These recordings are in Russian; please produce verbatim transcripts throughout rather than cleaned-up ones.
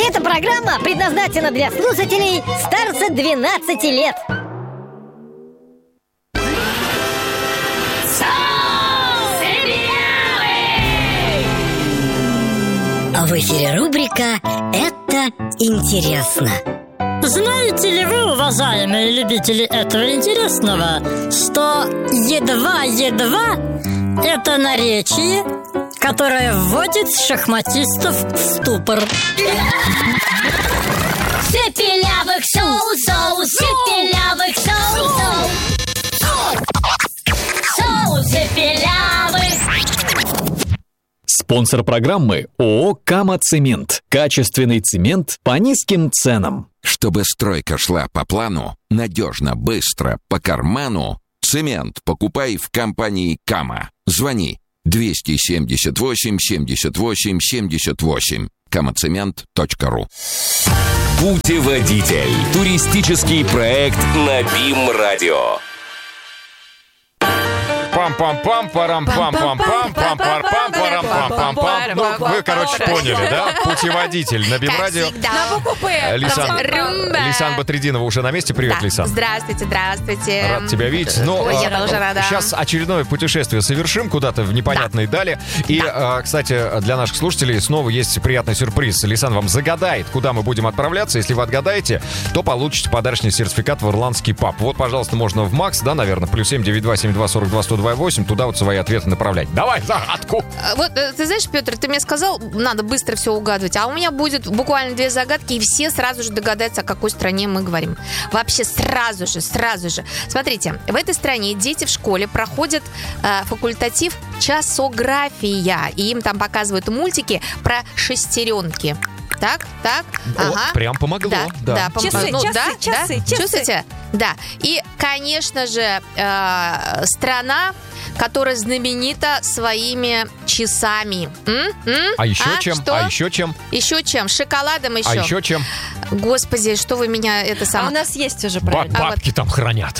Эта программа предназначена для слушателей старше двенадцати лет. В эфире рубрика «Это интересно». Знаете ли вы, уважаемые любители этого интересного, что едва-едва — это наречие, которое вводит шахматистов в ступор? Сепелявых соу-соу, сепелявых соу-соу, соу сепелявых. Спонсор программы ООО «Кама-Цемент». Качественный цемент по низким ценам. Чтобы стройка шла по плану, надежно, быстро, по карману, цемент покупай в компании «Кама». Звони двести семьдесят восемь семьдесят восемь семьдесят восемь. камацемент точка ру. Путеводитель. Туристический проект на БИМ-радио. Пам-пам-пам, парам-пам-пам-пам, пам-пам-пам-парам-пам-пам-пам. Ну, вы, короче, поняли, да? Путеводитель на БИМ-радио. На букву П. Лисан, Лисан Батридинова уже на месте. Привет, Да. Лисан. Здравствуйте, здравствуйте. Рад тебя видеть. Ну, Ой, я а, тоже рада. Сейчас очередное путешествие совершим куда-то в непонятные дали. И, а, кстати, для наших слушателей снова есть приятный сюрприз. Лисан вам загадает, куда мы будем отправляться. Если вы отгадаете, то получите подарочный сертификат в ирландский паб. Вот, пожалуйста, можно в МАКС, да, наверное, плюс семь девять два семь два сорок два сто два восемь. Туда вот свои ответы направлять. Давай загадку. Вот, ты знаешь, Петр, ты мне сказал, надо быстро все угадывать, а у меня будет буквально две загадки, и все сразу же догадаются, о какой стране мы говорим. Вообще сразу же, сразу же. Смотрите, в этой стране дети в школе проходят э, факультатив часография, и им там показывают мультики про шестеренки. Так, так, О, ага. прям помогло. Да, Да. да, пом- Часы, ну, часы, да, часы, да. часы. Чувствуете? Да. И, конечно же, э, страна, которая знаменита своими часами. М? М? А еще чем? Что? А еще чем? Еще чем? Шоколадом еще. А еще чем? Господи, что вы меня это А самое... у нас есть уже Ба- правильно. бабки там хранят.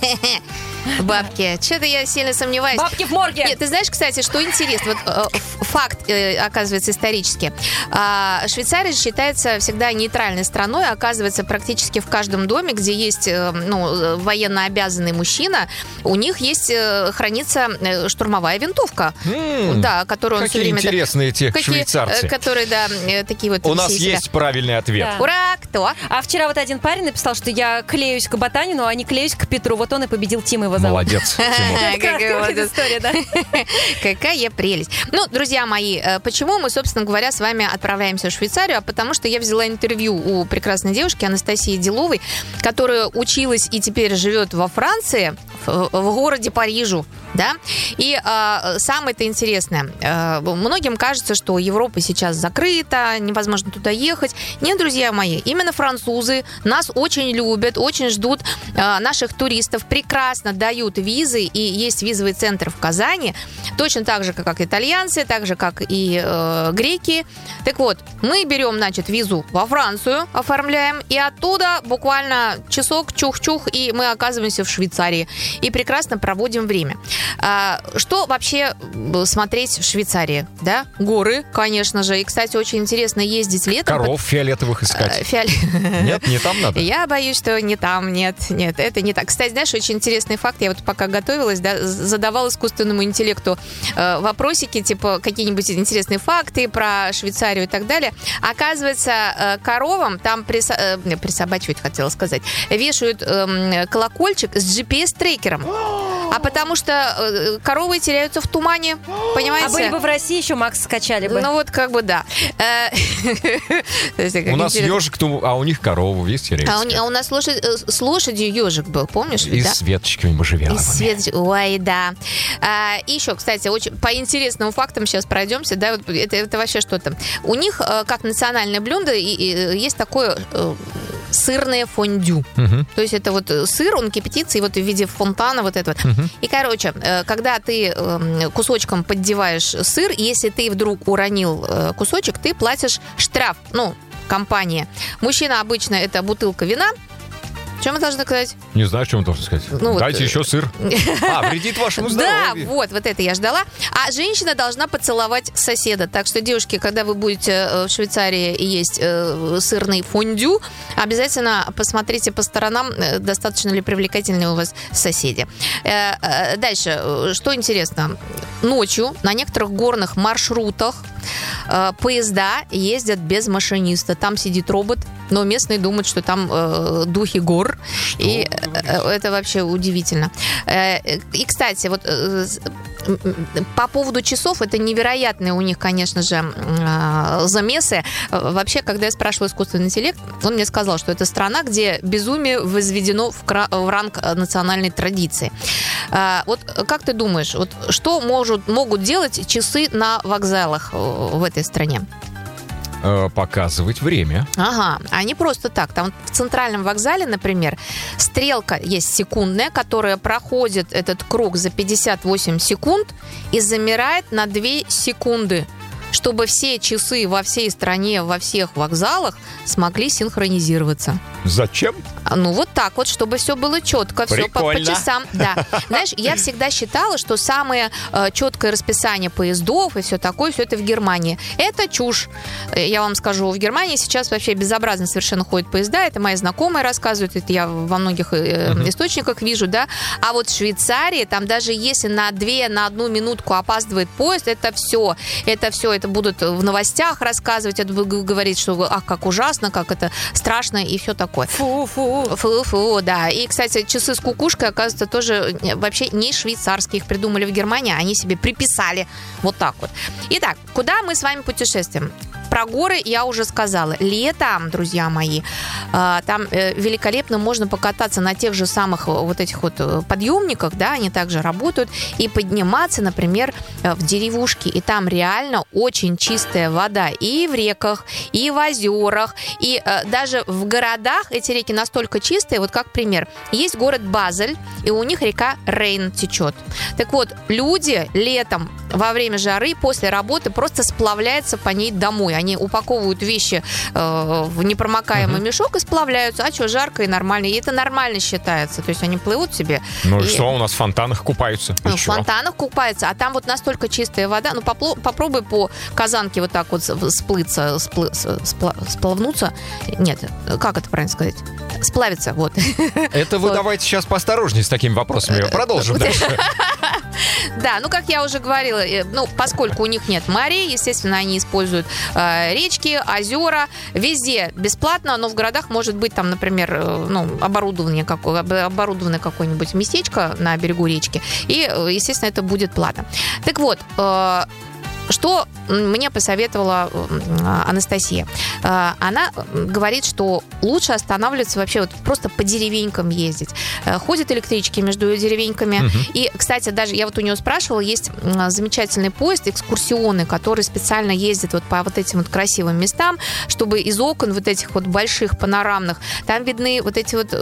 Бабки. Что-то я сильно сомневаюсь. Бабки в морге. Нет, ты знаешь, кстати, что интересно? Вот э, факт, э, оказывается, исторически. А, Швейцария считается всегда нейтральной страной. Оказывается, практически в каждом доме, где есть э, ну, военно обязанный мужчина, у них есть, э, хранится э, штурмовая винтовка. М, Да, которую он все Какие время... так- интересные эти Какие, швейцарцы. э, которые, да, э, такие вот... У нас все себя- есть правильный ответ. Да. Ура, кто? А вчера вот один парень написал, что я клеюсь к Ботанину, а не клеюсь к Петру. Вот он и победил, Тима его зовут. Молодец, Тимур. Какая вот эта история, да? Какая прелесть. Ну, друзья мои, э, почему мы, собственно говоря, с вами отправляемся в Швейцарию? А потому что я взяла интервью у прекрасной девушки Анастасии Деловой, которая училась и теперь живет во Франции, в, в городе Парижу. Да? И э, самое-то интересное, э, многим кажется, что Европа сейчас закрыта, невозможно туда ехать. Нет, друзья мои, именно французы нас очень любят, очень ждут э, наших туристов, прекрасно дают визы, и есть визовый центр в Казани, точно так же, как итальянцы, так же, как и э, греки. Так вот, мы берем, значит, визу во Францию, оформляем, и оттуда буквально часок, чух-чух, и мы оказываемся в Швейцарии, и прекрасно проводим время. А, что вообще смотреть в Швейцарии? Да? Горы, конечно же. И, кстати, очень интересно ездить летом. Коров фиолетовых искать. Э, фиол- Нет, не там надо? Я боюсь, что не там, нет, нет, это не так. Кстати, знаешь, очень интересный факт. Я вот пока готовилась, да, задавала искусственному интеллекту э, вопросики, типа какие-нибудь интересные факты про Швейцарию и так далее. Оказывается, э, коровам там приса- э, присобачивать, хотела сказать, вешают э, колокольчик с джи пи эс-трекером. А потому что э, коровы теряются в тумане, понимаете? А были бы в России, еще Макс скачали бы. Ну вот как бы да. Э, то есть, как У нас интересно. ежик, а у них корову, есть А у, теряется. а у нас лошадь, э, с лошадью ежик был, помнишь? И да? с веточками можжевеловыми. И свет... Ой, да. А, и еще, кстати, очень по интересным фактам сейчас пройдемся. Да, вот это, это вообще что-то. У них, э, как национальное блюдо, и, и, есть такое э, сырное фондю. Мгм. То есть это вот сыр, он кипятится, и вот в виде фонтана вот это вот. Мгм. И, короче, э, когда ты э, кусочком поддеваешь сыр, если ты вдруг уронил э, кусочек, ты платишь штраф. Ну, компания. Мужчина обычно это бутылка вина. Что мы должны сказать? Не знаю, что он должен сказать. Ну, Дайте вот, еще сыр. А, вредит вашему здоровью. Да, вот, вот это я ждала. А женщина должна поцеловать соседа. Так что, девушки, когда вы будете в Швейцарии и есть э, сырный фондю, обязательно посмотрите по сторонам, достаточно ли привлекательны у вас соседи. Э, э, дальше, что интересно. Ночью на некоторых горных маршрутах э, поезда ездят без машиниста. Там сидит робот, но местные думают, что там э, духи гор. Что и э, это вообще удивительно. Э, и, кстати, вот э, по поводу часов, это невероятные у них, конечно же, э, замесы. Вообще, когда я спрашивала искусственный интеллект, он мне сказал, что это страна, где безумие возведено в, кра- в ранг национальной традиции. Э, вот как ты думаешь, вот что может, могут делать часы на вокзалах в этой стране? Показывать время. Ага, они просто так. Там в центральном вокзале, например, стрелка есть секундная, которая проходит этот круг за пятьдесят восемь секунд и замирает на две секунды, чтобы все часы во всей стране, во всех вокзалах смогли синхронизироваться. Зачем? Ну, вот так вот, чтобы все было четко, все по, по часам. Да. Знаешь, я всегда считала, что самое э, четкое расписание поездов и все такое, все это в Германии. Это чушь. Я вам скажу, в Германии сейчас вообще безобразно совершенно ходят поезда. Это мои знакомые рассказывают, это я во многих э, uh-huh. источниках вижу, да. А вот в Швейцарии, там даже если на две, на одну минутку опаздывает поезд, это все. Это все, это будут в новостях рассказывать, это будут говорить, что ах, как ужасно, как это страшно и все такое. Фу-фу. Фу-фу, да. И, кстати, часы с кукушкой, оказывается, тоже вообще не швейцарские. Их придумали в Германии, они себе приписали вот так вот. Итак, куда мы с вами путешествуем? Про горы я уже сказала. Летом, друзья мои, там великолепно можно покататься на тех же самых вот этих вот подъемниках, да, они также работают, и подниматься, например, в деревушки. И там реально очень чистая вода и в реках, и в озерах, и даже в городах эти реки настолько чистые. Вот как пример. Есть город Базель, и у них река Рейн течет. Так вот, люди летом во время жары после работы просто сплавляются по ней домой. Они упаковывают вещи э, в непромокаемый uh-huh. мешок и сплавляются. А что, жарко и нормально. И это нормально считается. То есть они плывут себе. Ну и, и что, у нас в фонтанах купаются? Ну, в фонтанах купаются. А там вот настолько чистая вода. Ну, попло- попробуй по казанке вот так вот сплыться, сплы- спла- сплавнуться. Нет, как это правильно сказать? Сплавиться, вот. Это вы давайте сейчас поосторожнее с такими вопросами. Продолжим дальше. Да, ну, как я уже говорила, ну, поскольку у них нет морей, естественно, они используют э, речки, озера, везде бесплатно, но в городах может быть там, например, э, ну, оборудование, какое, оборудованное какое-нибудь местечко на берегу речки, и, естественно, это будет платно. Так вот, э, что мне посоветовала Анастасия? Она говорит, что лучше останавливаться вообще вот просто по деревенькам ездить. Ходят электрички между деревеньками. Uh-huh. И, кстати, даже я вот у нее спрашивала, есть замечательный поезд экскурсионный, который специально ездит вот по вот этим вот красивым местам, чтобы из окон вот этих вот больших панорамных там видны вот эти вот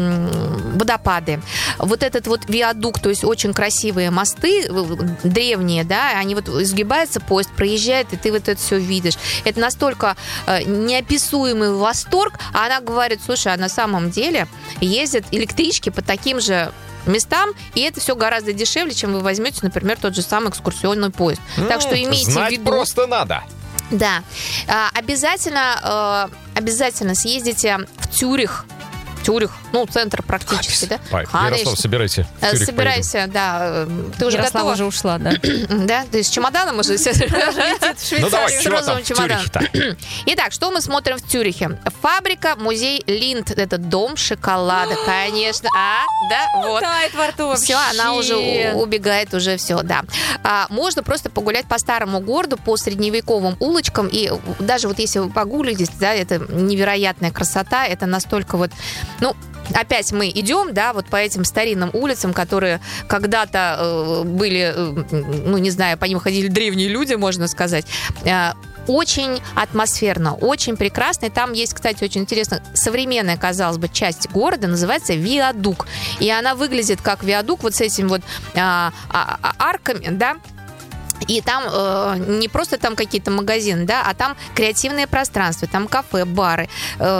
водопады. Вот этот вот виадук, то есть очень красивые мосты, древние, да, они вот изгибаются, поезд проезжает, и ты вот это все видишь. Это настолько э, неописуемый восторг. А она говорит, слушай, а на самом деле ездят электрички по таким же местам, и это все гораздо дешевле, чем вы возьмете, например, тот же самый экскурсионный поезд. Mm, так что имейте знать в виду... просто надо. Да. А, обязательно, э, обязательно съездите в Цюрих. Цюрих, ну, центр практически, да? Ай, Ярослав, собирайся. Собирайся, поедем. Да. Ты уже Ярослава готова? уже ушла, да. Да? Ты с чемоданом уже летит в Швейцарию? Ну, давай, чего там в Цюрихе-то? Итак, что мы смотрим в Цюрихе? Фабрика, музей Линд. Это дом шоколада, конечно. А, да, вот. Тает во рту вообще. Все, она уже убегает, уже все, да. А, можно просто погулять по старому городу, по средневековым улочкам. И даже вот если вы погуглите, да, это невероятная красота. Это настолько вот... Ну, опять мы идем, да, вот по этим старинным улицам, которые когда-то э, были, э, ну, не знаю, по ним ходили древние люди, можно сказать. Э, очень атмосферно, очень прекрасно. И там есть, кстати, очень интересно, современная, казалось бы, часть города, называется Виадук. И она выглядит как виадук вот с этими вот э, а, арками, да, И там э, не просто там какие-то магазины, да, а там креативные пространства, там кафе, бары,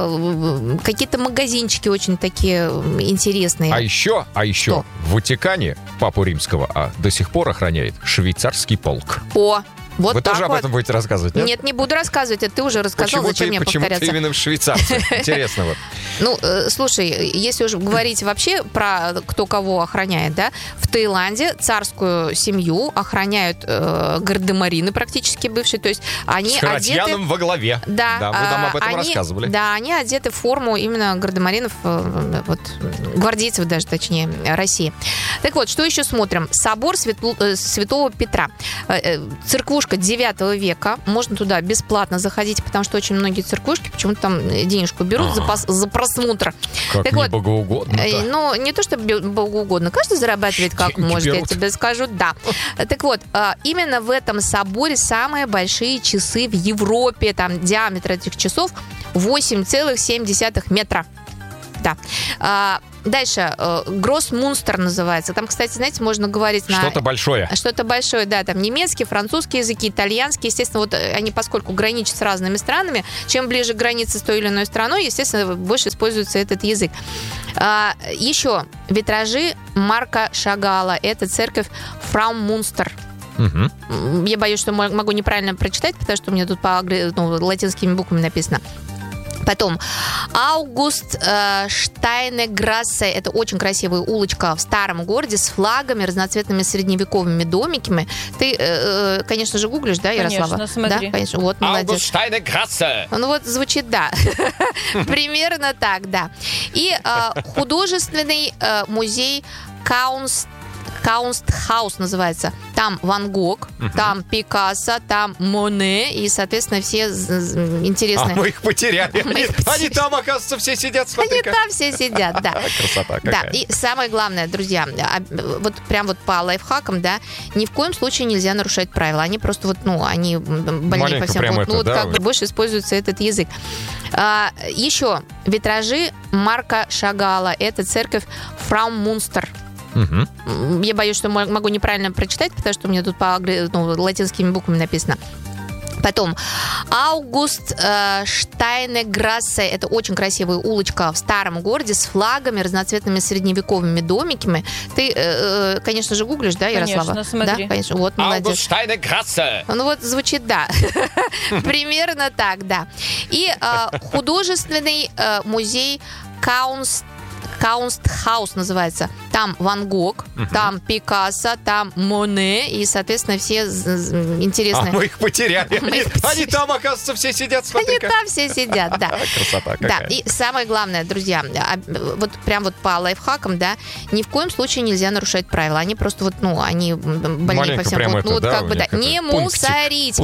э, какие-то магазинчики очень такие интересные. А еще, а еще Что? в Ватикане Папу Римского а, до сих пор охраняет швейцарский полк. О, вот Вы так тоже об вот. этом будете рассказывать, нет? Нет, не буду рассказывать, это ты уже рассказал, Почему зачем ты, мне почему повторяться? ты именно в швейцарце? Интересно вот. Ну, э, слушай, если уже говорить вообще про кто кого охраняет, да, в Таиланде царскую семью охраняют э, гардемарины практически бывшие, то есть они С одеты... Харатьяном во главе. Да, Да, вы нам а, об этом они, рассказывали. Да, они одеты в форму именно гардемаринов, э, вот, гвардейцев даже, точнее, России. Так вот, что еще смотрим? Собор Светло- э, Святого Петра. Э, э, церквушка девятого века. Можно туда бесплатно заходить, потому что очень многие церквушки почему-то там денежку берут за, пос- за просмотр. Как Так не вот, богоугодно. Э, Ну, не то, что бе- богоугодно. Каждый зарабатывает как Деньги может, я берут. тебе скажу, да. Так вот, э, именно в этом соборе самые большие часы в Европе. Там диаметр этих часов восемь целых семь десятых метра. Да. А, Дальше, э, Гроссмунстер называется. Там, кстати, знаете, можно говорить на... Что-то большое. Что-то большое, да, там немецкий, французский языки, итальянский, естественно, вот они, поскольку граничат с разными странами, чем ближе к границе с той или иной страной, естественно, больше используется этот язык. А, еще витражи Марка Шагала. Это церковь Фраумунстер. Мгм. Я боюсь, что мо- могу неправильно прочитать, потому что у меня тут по агре- ну, латинскими буквами написано. Потом Аугуст э, Штайнеграссе. Это очень красивая улочка в старом городе с флагами, разноцветными средневековыми домиками. Ты, э, э, конечно же, гуглишь, да, Ярослава? Конечно, смотри. Да, конечно. Вот, молодец. Штайнеграссе. Ну вот звучит, да. Примерно так, да. И э, художественный э, музей Каунст Каунстхаус называется. Там Ван Гог, там Пикассо, там Моне и, соответственно, все з- з- А интересные. мы их потеряли. Мы Они, их потеряли. они там, оказывается, все сидят, Они смотри-ка. там все сидят, да. Красота Да, какая. и самое главное, друзья, а, вот прям вот по лайфхакам, да, ни в коем случае нельзя нарушать правила. Они просто вот, ну, они больные Маленько по всем прям поводам. это, Ну, вот да, как вот. бы больше используется этот язык. А, еще витражи Марка Шагала. Это церковь Фраумунстер. Мгм. М, Я боюсь, что мо- могу неправильно прочитать, потому что у меня тут по агре- ну, латинскими буквами написано. Потом Аугуст э, Штайнеграссе. Это очень красивая улочка в старом городе с флагами, разноцветными средневековыми домиками. Ты, э, э, конечно же, гуглишь, да, Ярослава? Конечно, смотри. Да, конечно. Вот, молодец. Штайнеграссе. Ну вот звучит, да. Примерно так, да. И э, художественный э, музей Каунст Каунстхаус называется. Там Ван Гог, там Пикассо, там Моне и, соответственно, все з- з- А интересные. мы их потеряли. Мы Они, их потеряли. они там, оказывается, все сидят, Они смотри-ка. там все сидят, да. Красота Да, какая. и самое главное, друзья, а, вот прям вот по лайфхакам, да, ни в коем случае нельзя нарушать правила. Они просто вот, ну, они больные Маленько по всем прям поводам. это, Ну, вот да, как у бы, да, них это не пунктик. мусорить.